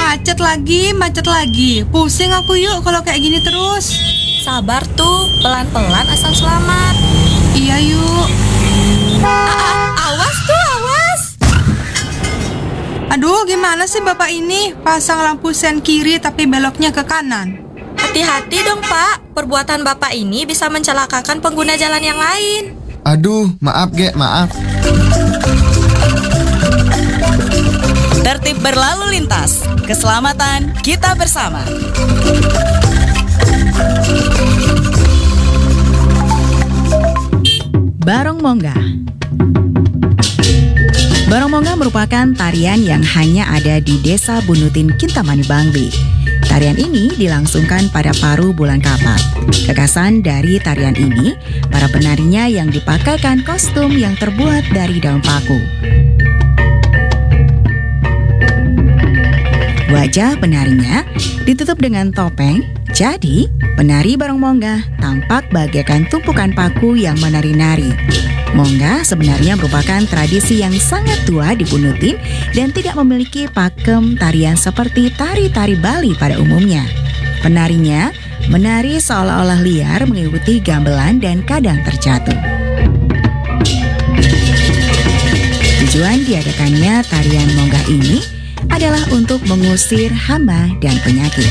macet lagi. Pusing aku yuk kalau kayak gini terus. Sabar tuh, pelan-pelan asal selamat. Iya yuk. Awas tuh, awas. Aduh, gimana sih bapak ini? Pasang lampu sen kiri tapi beloknya ke kanan. Hati-hati dong Pak, perbuatan Bapak ini bisa mencelakakan pengguna jalan yang lain. Aduh, maaf Ge, maaf. Tertib berlalu lintas, keselamatan kita bersama. Barong Mongga. Barong Mongga merupakan tarian yang hanya ada di Desa Bunutin, Kintamani, Bangli. Tarian ini dilangsungkan pada paruh bulan Kapat. Kekhasan dari tarian ini, para penarinya yang dipakaikan kostum yang terbuat dari daun paku. Wajah penarinya ditutup dengan topeng, jadi penari Barong Mongga tampak bagaikan tumpukan paku yang menari-nari. Mongga sebenarnya merupakan tradisi yang sangat tua di Bunutin dan tidak memiliki pakem tarian seperti tari-tari Bali pada umumnya. Penarinya menari seolah-olah liar mengikuti gamelan dan kadang terjatuh. Tujuan diadakannya tarian Mongga ini adalah untuk mengusir hama dan penyakit.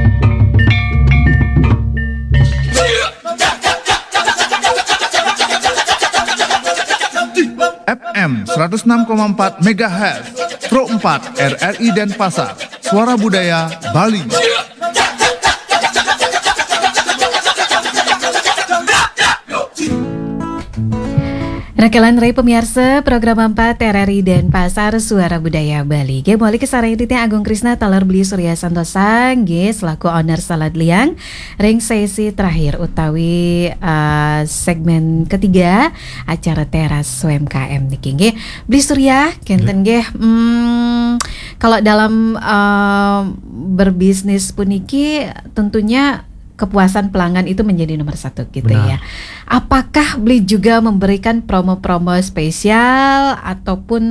FM 106,4 MHz Pro 4 RRI Denpasar, Suara Budaya Bali. Rakalan Rai pemirsa program 4 RRI Denpasar Suara Budaya Bali. Ge boleh kesarang titik Agung Krisna Taler Beli Surya Santosa ge selaku owner Salad Liang ring sesi terakhir utawi segmen ketiga acara teras UMKM niki ge. Beli Surya kenten ge kalau dalam berbisnis puniki tentunya kepuasan pelanggan itu menjadi nomor satu gitu. Benar. Ya. Apakah Beli juga memberikan promo-promo spesial ataupun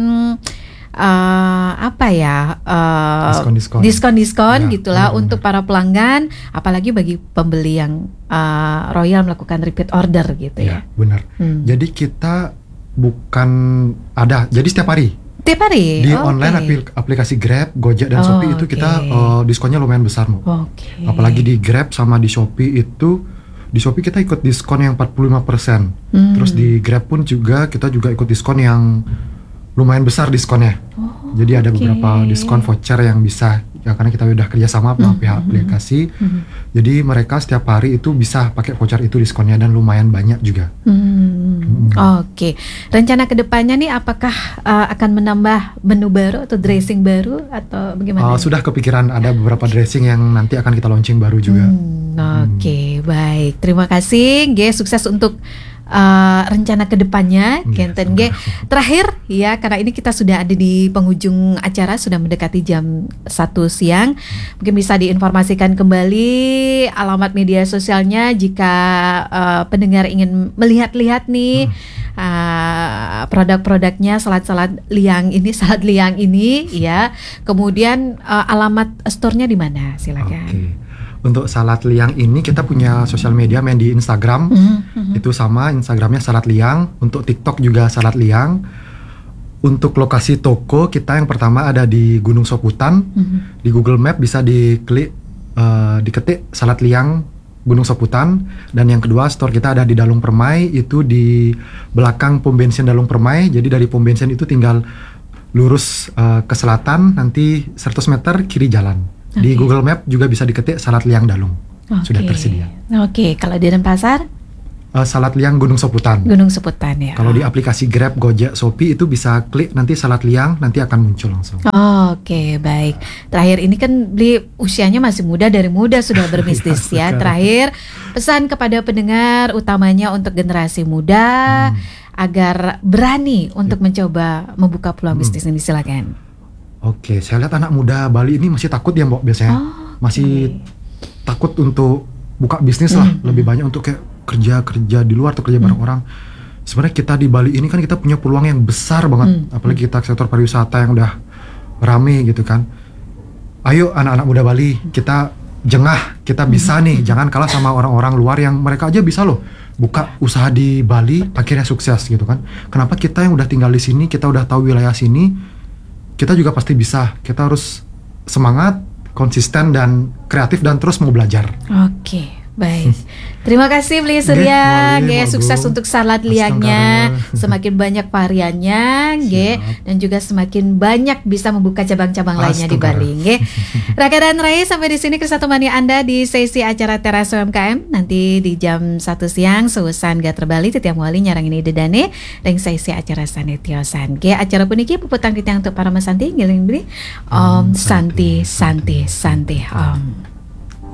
diskon-diskon ya, gitulah untuk para pelanggan, apalagi bagi pembeli yang royal melakukan repeat order gitu ya. Benar. Jadi kita bukan ada, jadi setiap hari. Tiap hari? Di online aplikasi Grab, Gojek, dan Shopee itu kita diskonnya lumayan besar, Mo. Apalagi di Grab sama di Shopee itu, di Shopee kita ikut diskon yang 45%. Terus di Grab pun kita juga ikut diskon yang lumayan besar diskonnya. Jadi ada beberapa diskon voucher yang bisa, ya karena kita udah kerjasama sama pihak aplikasi. Jadi mereka setiap hari itu bisa pakai voucher itu diskonnya dan lumayan banyak juga. Oke. Rencana kedepannya nih apakah akan menambah menu baru atau dressing baru atau bagaimana? Sudah kepikiran ada beberapa dressing yang nanti akan kita launching baru juga. Oke, baik. Terima kasih. Ge sukses untuk rencana kedepannya, Kenten G. Terakhir ya, karena ini kita sudah ada di penghujung acara, sudah mendekati jam 1 siang. Mungkin bisa diinformasikan kembali alamat media sosialnya jika pendengar ingin melihat-lihat nih produk-produknya salad liang ini ya. Kemudian alamat store-nya di mana? Silakan. Untuk Salad Liang ini kita punya sosial media, main di Instagram. Itu sama, Instagramnya Salad Liang. Untuk TikTok juga Salad Liang. Untuk lokasi toko kita yang pertama ada di Gunung Soputan. Di Google Map bisa diklik, diketik Salad Liang Gunung Soputan. Dan yang kedua store kita ada di Dalung Permai, itu di belakang pom bensin Dalung Permai. Jadi dari pom bensin itu tinggal lurus ke selatan, nanti 100 meter kiri jalan. Di Google Map juga bisa diketik Salad Liang Dalung. Sudah tersedia. Kalau di Denpasar? Salad Liang Gunung Soputan. Gunung Soputan ya. Kalau di aplikasi Grab, Gojek, Shopee itu bisa klik nanti Salad Liang, nanti akan muncul langsung. Baik. Terakhir ini kan Beli usianya masih muda, dari muda sudah berbisnis ya. Terakhir pesan kepada pendengar utamanya untuk generasi muda agar berani untuk mencoba membuka peluang bisnis ini, silakan. Saya lihat anak muda Bali ini masih takut ya, Mbok, biasanya. Masih takut untuk buka bisnis lah. Lebih banyak untuk kayak kerja di luar atau kerja bareng orang. Sebenarnya kita di Bali ini kan kita punya peluang yang besar banget. Apalagi kita sektor pariwisata yang udah rame gitu kan. ayo anak-anak muda Bali, kita jengah, kita bisa nih, jangan kalah sama orang-orang luar yang mereka aja bisa loh buka usaha di Bali, akhirnya sukses gitu kan. Kenapa kita yang udah tinggal di sini, kita udah tahu wilayah sini, kita juga pasti bisa. Kita harus semangat, konsisten dan kreatif dan terus mau belajar. Oke, baik. Terima kasih Beli Surya, Nggih, nggih, sukses untuk salad liangnya, semakin banyak variannya, nggih, dan juga semakin banyak bisa membuka cabang-cabang lainnya di Bali, nggih. Raka dan Rai, sampai di sini Krisna temani Anda di sesi acara Teras UMKM. Nanti di jam 1 siang seusan Gatra Bali tetiap wali nyarang ini dedane dan sesi acara sanetiosan. Nggih, acara puniki puputang kita untuk para mesanti ngiling beli. Om Santi Santi Santi Om.